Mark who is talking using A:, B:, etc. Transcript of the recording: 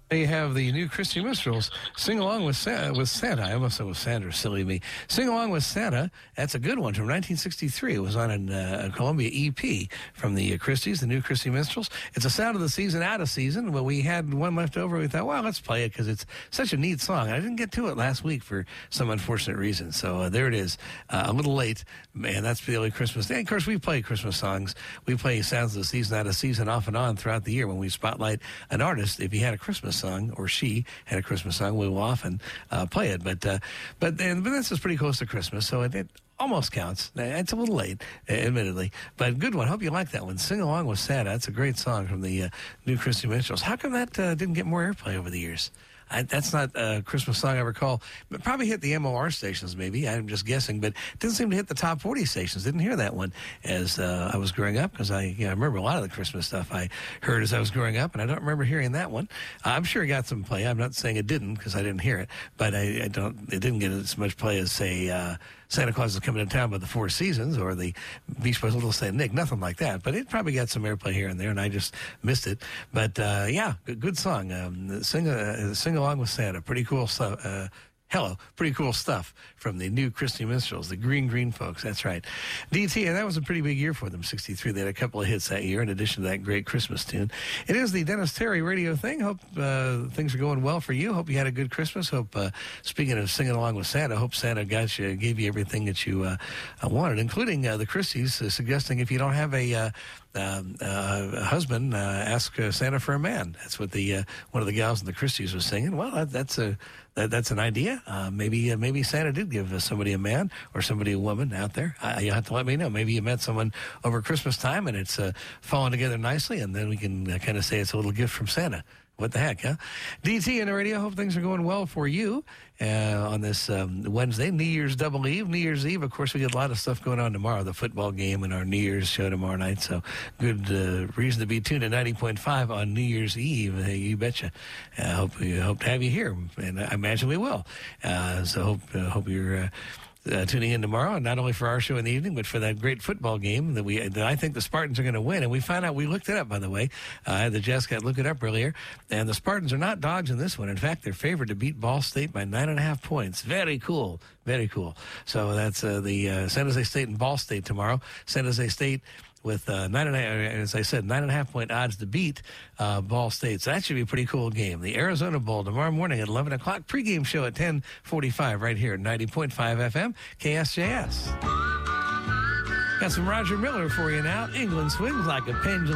A: They have the new Christy Minstrels sing along with Santa. I almost said with Sandra, silly me. Sing along with Santa. That's a good one from 1963. It was on a Columbia EP from the Christies, the new Christy Minstrels. It's a sound of the season, out of season. Well, we had one left over. We thought, well, let's play it because it's such a neat song. I didn't get to it last week for some unfortunate reason. So there it is. A little late. Man, that's the only Christmas day. Of course, we play Christmas songs. We play sounds of the season, out of season, off and on throughout the year when we spotlight an artist. If he had a Christmas song, or she had a Christmas song, we will often play it. But this is pretty close to Christmas, so it almost counts. It's a little late, admittedly, but good one. Hope you like that one. Sing Along with Santa. That's a great song from the new Christy Minstrels. How come that didn't get more airplay over the years? That's not a Christmas song I recall. But probably hit the MOR stations, maybe. I'm just guessing, but it didn't seem to hit the top 40 stations. Didn't hear that one as I was growing up, because I remember a lot of the Christmas stuff I heard as I was growing up, and I don't remember hearing that one. I'm sure it got some play. I'm not saying it didn't, because I didn't hear it, but it didn't get as much play as, say, Santa Claus is Coming to Town by the Four Seasons, or the Beach Boys' Little Saint Nick, nothing like that. But it probably got some airplay here and there, and I just missed it. But good song. Sing Along with Santa. Pretty cool stuff. Pretty cool stuff from the new Christy Minstrels, the Green folks. That's right. DT, and that was a pretty big year for them, 63. They had a couple of hits that year in addition to that great Christmas tune. It is the Dennis Terry radio thing. Hope things are going well for you. Hope you had a good Christmas. Hope, speaking of singing along with Santa, hope Santa gave you everything that you wanted, including the Christies suggesting if you don't have a husband, ask Santa for a man. That's what one of the gals in the Christies was singing. Well, that's an idea. Maybe Santa did give somebody a man, or somebody a woman out there. You have to let me know. Maybe you met someone over Christmas time and it's fallen together nicely, and then we can kind of say it's a little gift from Santa. What the heck, huh? DT in the radio, hope things are going well for you on this Wednesday, New Year's double eve. New Year's Eve, of course, we get a lot of stuff going on tomorrow, the football game and our New Year's show tomorrow night, so good reason to be tuned to 90.5 on New Year's Eve. You betcha. Hope to have you here, and I imagine we will. So hope you're tuning in tomorrow, not only for our show in the evening, but for that great football game that I think the Spartans are going to win. And we found out, we looked it up, by the way. I had the Jazz Cat look it up earlier, and the Spartans are not dogs in this one. In fact, they're favored to beat Ball State by 9.5 points. Very cool. Very cool. So that's the San Jose State and Ball State tomorrow. San Jose State with 9.5 point odds to beat Ball State. So that should be a pretty cool game. The Arizona Bowl tomorrow morning at 11 o'clock. Pregame show at 10:45 right here at 90.5 FM KSJS. Got some Roger Miller for you now. England swings like a pendulum.